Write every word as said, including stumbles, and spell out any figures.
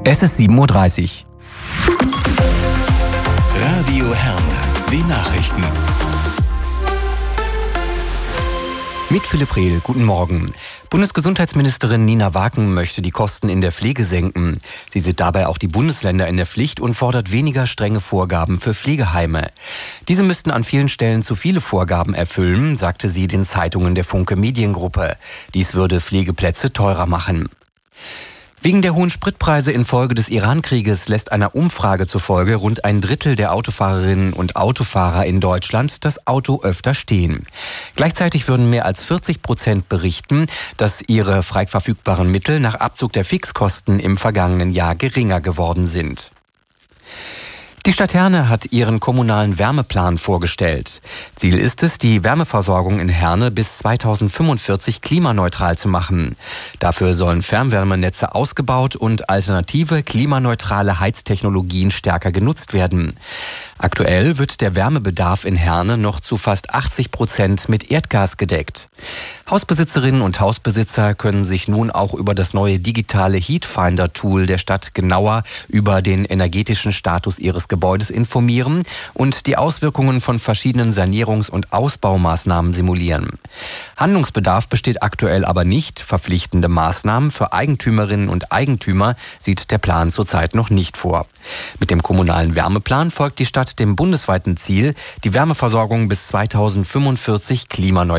Es ist sieben Uhr dreißig. Radio Herne, die Nachrichten. Mit Philipp Rehl, guten Morgen. Bundesgesundheitsministerin Nina Waken möchte die Kosten in der Pflege senken. Sie sieht dabei auch die Bundesländer in der Pflicht und fordert weniger strenge Vorgaben für Pflegeheime. Diese müssten an vielen Stellen zu viele Vorgaben erfüllen, sagte sie den Zeitungen der Funke Mediengruppe. Dies würde Pflegeplätze teurer machen. Wegen der hohen Spritpreise infolge des Iran-Krieges lässt einer Umfrage zufolge rund ein Drittel der Autofahrerinnen und Autofahrer in Deutschland das Auto öfter stehen. Gleichzeitig würden mehr als vierzig Prozent berichten, dass ihre frei verfügbaren Mittel nach Abzug der Fixkosten im vergangenen Jahr geringer geworden sind. Die Stadt Herne hat ihren kommunalen Wärmeplan vorgestellt. Ziel ist es, die Wärmeversorgung in Herne bis zweitausendfünfundvierzig klimaneutral zu machen. Dafür sollen Fernwärmenetze ausgebaut und alternative klimaneutrale Heiztechnologien stärker genutzt werden. Aktuell wird der Wärmebedarf in Herne noch zu fast achtzig Prozent mit Erdgas gedeckt. Hausbesitzerinnen und Hausbesitzer können sich nun auch über das neue digitale Heatfinder-Tool der Stadt genauer über den energetischen Status ihres Gebäudes informieren und die Auswirkungen von verschiedenen Sanierungs- und Ausbaumaßnahmen simulieren. Handlungsbedarf besteht aktuell aber nicht. Verpflichtende Maßnahmen für Eigentümerinnen und Eigentümer sieht der Plan zurzeit noch nicht vor. Mit dem kommunalen Wärmeplan folgt die Stadt dem bundesweiten Ziel, die Wärmeversorgung bis zweitausendfünfundvierzig klimaneutral